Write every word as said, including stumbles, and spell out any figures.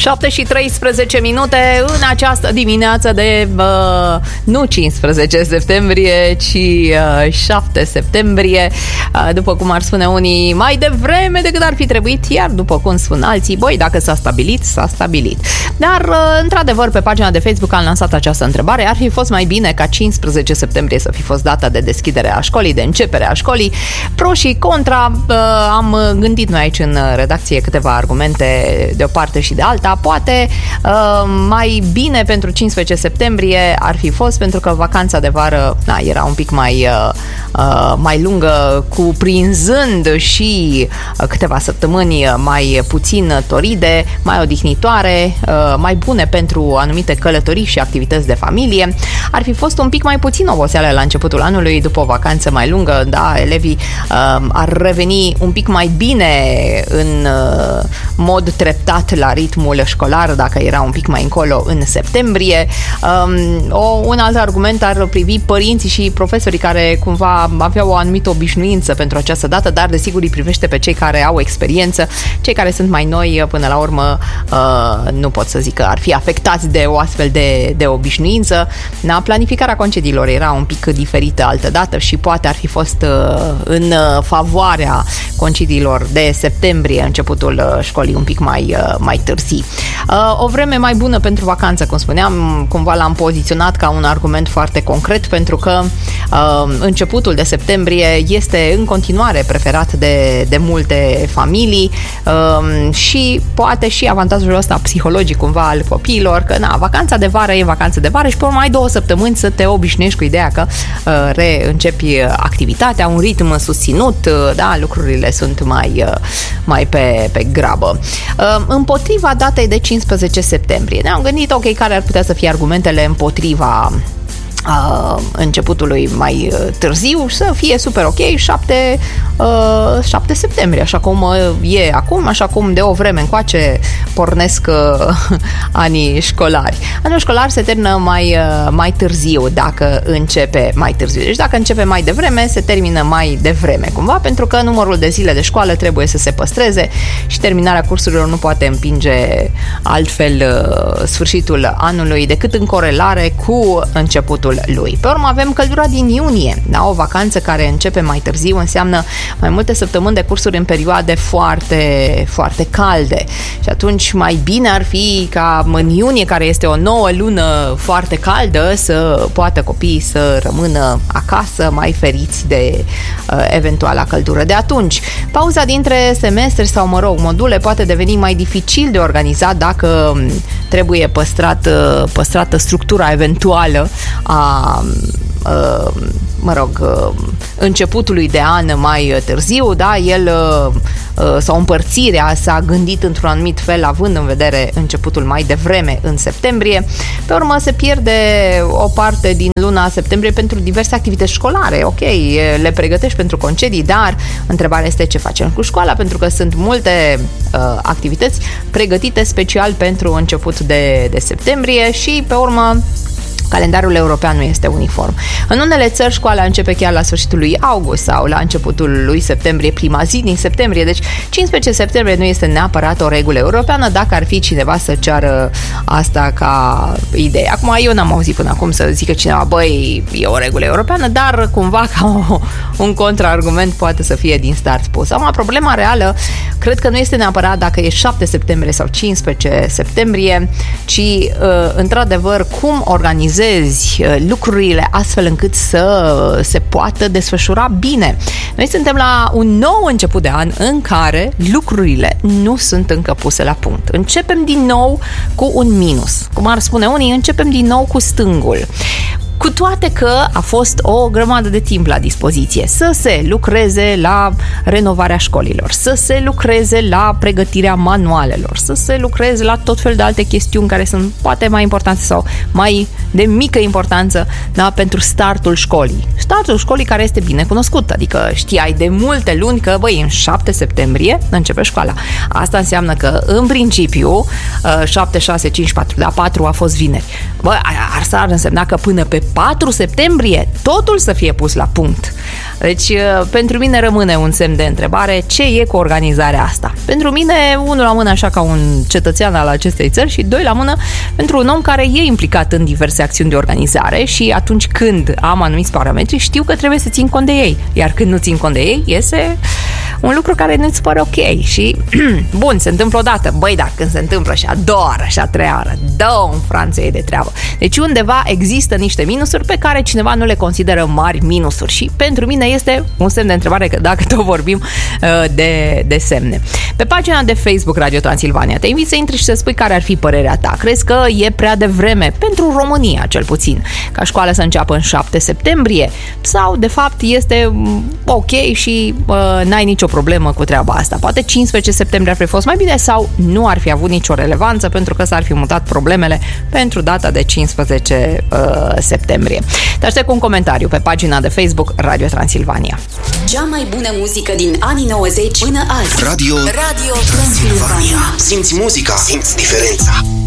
șapte și treisprezece minute în această dimineață de uh, nu cincisprezece septembrie, ci uh, șapte septembrie, uh, după cum ar spune unii, mai devreme decât ar fi trebuit, iar după cum spun alții, băi, dacă s-a stabilit, s-a stabilit. Dar, uh, într-adevăr, pe pagina de Facebook am lansat această întrebare: ar fi fost mai bine ca cincisprezece septembrie să fi fost data de deschidere a școlii, de începere a școlii? Pro și contra, uh, am gândit noi aici în redacție câteva argumente de o parte și de alta. Poate uh, mai bine pentru cincisprezece septembrie ar fi fost pentru că vacanța de vară na, era un pic mai, uh, uh, mai lungă, cuprinzând și uh, câteva săptămâni mai puțin toride, mai odihnitoare, uh, mai bune pentru anumite călătorii și activități de familie. Ar fi fost un pic mai puțin oboseală la începutul anului după o vacanță mai lungă, da, elevii uh, ar reveni un pic mai bine în uh, mod treptat la ritmul școlar dacă era un pic mai încolo în septembrie. Um, o, un alt argument ar privi părinții și profesorii care cumva aveau o anumită obișnuință pentru această dată, dar desigur îi privește pe cei care au experiență. Cei care sunt mai noi, până la urmă, uh, nu pot să zic că ar fi afectați de o astfel de, de obișnuință. Na, planificarea concediilor era un pic diferită altă dată și poate ar fi fost uh, în favoarea concediilor de septembrie, începutul școlii un pic mai, mai târzii. O vreme mai bună pentru vacanță, cum spuneam, cumva l-am poziționat ca un argument foarte concret, pentru că începutul de septembrie este în continuare preferat de, de multe familii și poate și avantajul ăsta psihologic cumva al copiilor, că na, vacanța de vară e vacanță de vară și pe urmă ai două săptămâni să te obișnuiești cu ideea că reîncepi activitatea, un ritm susținut, da, lucrurile sunt mai, mai pe, pe grabă. Împotriva datei de cincisprezece septembrie, ne-am gândit, ok, care ar putea să fie argumentele împotriva Uh, începutului mai uh, târziu, să fie super ok șapte septembrie, așa cum uh, e acum, așa cum de o vreme încoace pornesc uh, anii școlari. Anul școlar se termină mai, uh, mai târziu dacă începe mai târziu. Deci dacă începe mai devreme, se termină mai devreme, cumva, pentru că numărul de zile de școală trebuie să se păstreze și terminarea cursurilor nu poate împinge altfel uh, sfârșitul anului decât în corelare cu începutul lui. Pe urmă avem căldura din iunie, da? O vacanță care începe mai târziu înseamnă mai multe săptămâni de cursuri în perioade foarte, foarte calde. Și atunci mai bine ar fi ca în iunie, care este o nouă lună foarte caldă, să poată copiii să rămână acasă mai feriți de uh, eventuala căldură de atunci. Pauza dintre semestre sau, mă rog, module poate deveni mai dificil de organizat dacă trebuie păstrat, păstrată structura eventuală a mă rog, începutului de an mai târziu, da, el sau împărțirea s-a gândit într-un anumit fel având în vedere începutul mai devreme în septembrie. Pe urmă se pierde o parte din luna septembrie pentru diverse activități școlare. Ok, le pregătești pentru concedii, dar întrebarea este ce facem cu școala, pentru că sunt multe uh, activități pregătite special pentru început de, de septembrie și pe urmă calendarul european nu este uniform. În unele țări școala începe chiar la sfârșitul lui august sau la începutul lui septembrie, prima zi din septembrie, deci cincisprezece septembrie nu este neapărat o regulă europeană, dacă ar fi cineva să ceară asta ca idee. Acum, eu n-am auzit până acum să zică cineva, băi, e o regulă europeană, dar cumva ca o, un contraargument poate să fie din start spus. Acum, problema reală, cred că nu este neapărat dacă e șapte septembrie sau cincisprezece septembrie, ci, într-adevăr, cum organizezi lucrurile astfel încât să se poată desfășura bine. Noi suntem la un nou început de an în care lucrurile nu sunt încă puse la punct. Începem din nou cu un minus. Cum ar spune unii, începem din nou cu stângul. Cu toate că a fost o grămadă de timp la dispoziție să se lucreze la renovarea școlilor, să se lucreze la pregătirea manualelor, să se lucreze la tot fel de alte chestiuni care sunt poate mai importante sau mai de mică importanță, da, pentru startul școlii. Startul școlii care este bine cunoscut, adică știai de multe luni că, băi, în șapte septembrie începe școala. Asta înseamnă că, în principiu, șapte, șase, cinci, patru, da, patru a fost vineri. Bă, asta ar însemna că până pe patru septembrie totul să fie pus la punct. Deci, pentru mine rămâne un semn de întrebare, ce e cu organizarea asta? Pentru mine, unul la mână așa ca un cetățean al acestei țări și doi la mână pentru un om care e implicat în diverse acțiuni de organizare și atunci când am anumiți parametri, știu că trebuie să țin cont de ei. Iar când nu țin cont de ei, iese un lucru care nu-ți pare ok. Și, bun, se întâmplă odată. Băi, dar când se întâmplă și a doua oară și a treia oară, dă în Franța ei de treabă. Deci undeva există niște minusuri pe care cineva nu le consideră mari minusuri și pentru mine este un semn de întrebare că dacă tot vorbim uh, de, de semne. Pe pagina de Facebook Radio Transilvania te invit să intri și să spui care ar fi părerea ta. Crezi că e prea devreme pentru România, cel puțin, ca școala să înceapă în șapte septembrie? Sau, de fapt, este ok și uh, n-ai nicio problemă cu treaba asta? Poate cincisprezece septembrie ar fi fost mai bine sau nu ar fi avut nicio relevanță pentru că s-ar fi mutat problemele pentru data de cincisprezece septembrie. Te aștept cu un comentariu pe pagina de Facebook Radio Transilvania. Cea mai bună muzică din anii nouăzeci până azi. Radio, Radio Transilvania. Simți muzica, simți diferența.